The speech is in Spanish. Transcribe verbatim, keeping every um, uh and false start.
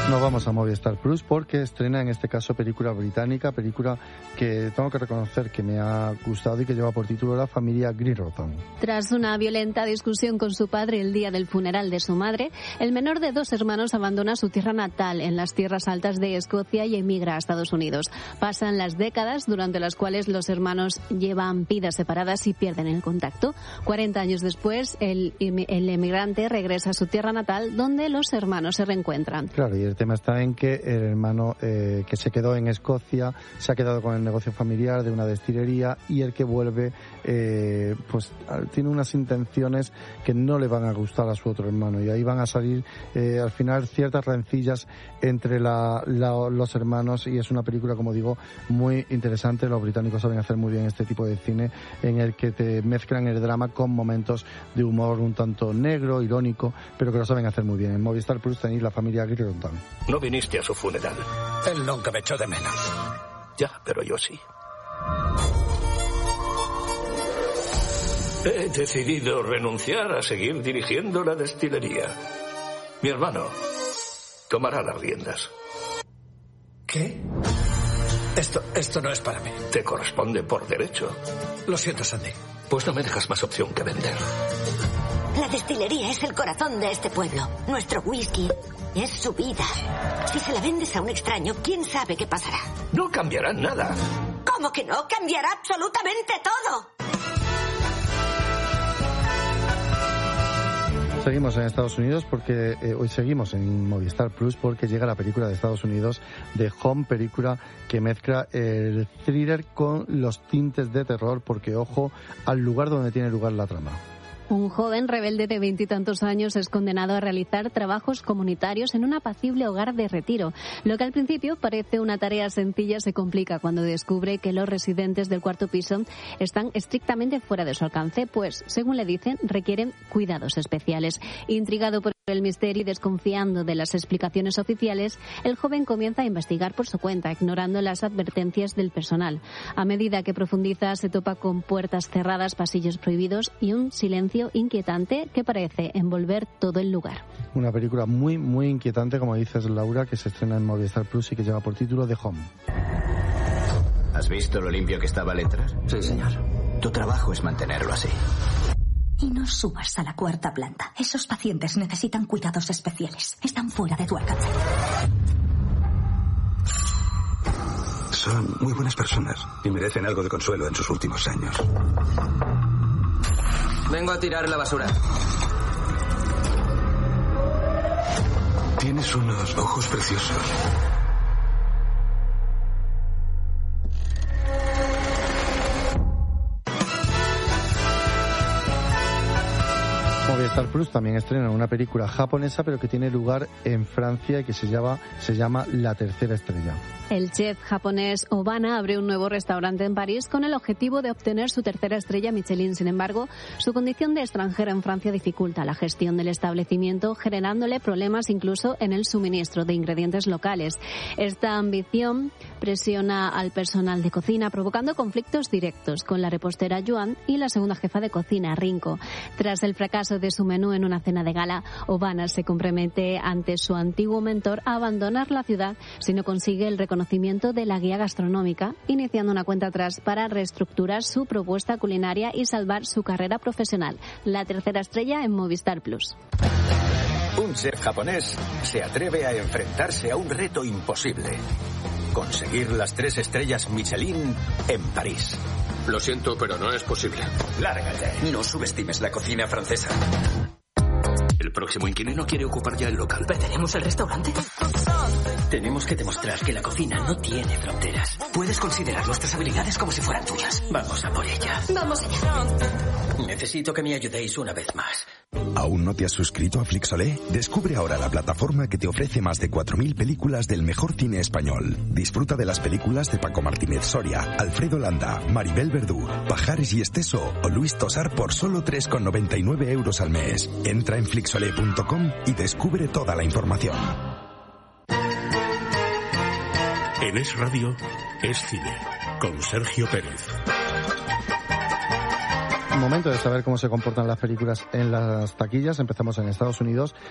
Nos vamos a Movistar Plus porque estrena en este caso película británica, película que tengo que reconocer que me ha gustado y que lleva por título La familia Grillerton. Tras una violenta discusión con su padre el día del funeral de su madre, el menor de dos hermanos abandona su tierra natal en las tierras altas de Escocia y emigra a Estados Unidos. Pasan las décadas durante las cuales los hermanos llevan vidas separadas y pierden el contacto. cuarenta años después, el, el emigrante regresa a su tierra natal donde los hermanos se reencuentran. Claro, y el tema está en que el hermano eh, que se quedó en Escocia se ha quedado con el negocio familiar de una destilería y el que vuelve eh, pues tiene unas intenciones que no le van a gustar a su otro hermano y ahí van a salir eh, al final ciertas rencillas entre la, la, los hermanos y es una película, como digo, muy interesante. Los británicos saben hacer muy bien este tipo de cine en el que te mezclan el drama con momentos de humor un tanto negro, irónico, pero que lo saben hacer muy bien. En Movistar Plus tenéis La familia Grillerton. No viniste a su funeral. Él nunca me echó de menos. Ya, pero yo sí. He decidido renunciar a seguir dirigiendo la destilería. Mi hermano tomará las riendas. ¿Qué? Esto, esto no es para mí. Te corresponde por derecho. Lo siento, Sandy. Pues no me dejas más opción que vender. La destilería es el corazón de este pueblo. Nuestro whisky es su vida. Si se la vendes a un extraño, ¿quién sabe qué pasará? No cambiará nada. ¿Cómo que no? Cambiará absolutamente todo. Seguimos en Estados Unidos porque eh, hoy seguimos en Movistar Plus porque llega la película de Estados Unidos de Home, película que mezcla el thriller con los tintes de terror porque ojo al lugar donde tiene lugar la trama. Un joven rebelde de veintitantos años es condenado a realizar trabajos comunitarios en un apacible hogar de retiro. Lo que al principio parece una tarea sencilla se complica cuando descubre que los residentes del cuarto piso están estrictamente fuera de su alcance, pues, según le dicen, requieren cuidados especiales. Intrigado por el misterio y desconfiando de las explicaciones oficiales, el joven comienza a investigar por su cuenta, ignorando las advertencias del personal. A medida que profundiza, se topa con puertas cerradas, pasillos prohibidos y un silencio inquietante que parece envolver todo el lugar. Una película muy, muy inquietante, como dices, Laura, que se estrena en Movistar Plus y que lleva por título The Home. ¿Has visto lo limpio que estaba al entrar? Sí, señor. Tu trabajo es mantenerlo así. Y no subas a la cuarta planta. Esos pacientes necesitan cuidados especiales. Están fuera de tu alcance. Son muy buenas personas y merecen algo de consuelo en sus últimos años. Vengo a tirar la basura. Tienes unos ojos preciosos. Movistar Plus también estrena una película japonesa pero que tiene lugar en Francia y que se llama, se llama La tercera estrella. El chef japonés Obana abre un nuevo restaurante en París con el objetivo de obtener su tercera estrella Michelin. Sin embargo, su condición de extranjero en Francia dificulta la gestión del establecimiento, generándole problemas incluso en el suministro de ingredientes locales. Esta ambición presiona al personal de cocina, provocando conflictos directos con la repostera Yuan y la segunda jefa de cocina, Rinko. Tras el fracaso de su menú en una cena de gala, Obana se compromete ante su antiguo mentor a abandonar la ciudad si no consigue el reconocimiento de la guía gastronómica, iniciando una cuenta atrás para reestructurar su propuesta culinaria y salvar su carrera profesional. La tercera estrella en Movistar Plus. Un chef japonés se atreve a enfrentarse a un reto imposible: conseguir las tres estrellas Michelin en París. Lo siento, pero no es posible. Lárgate. No subestimes la cocina francesa. El próximo inquilino quiere ocupar ya el local. ¿Tenemos el restaurante? Tenemos que demostrar que la cocina no tiene fronteras. Puedes considerar nuestras habilidades como si fueran tuyas. Vamos a por ellas. Vamos allá. Necesito que me ayudéis una vez más. ¿Aún no te has suscrito a Flixolé? Descubre ahora la plataforma que te ofrece más de cuatro mil películas del mejor cine español. Disfruta de las películas de Paco Martínez Soria, Alfredo Landa, Maribel Verdú, Pajares y Esteso o Luis Tosar por solo tres con noventa y nueve euros al mes. Entra en flixolé punto com y descubre toda la información. En Es Radio, Es Cine, con Sergio Pérez. Momento de saber cómo se comportan las películas en las taquillas. Empezamos en Estados Unidos.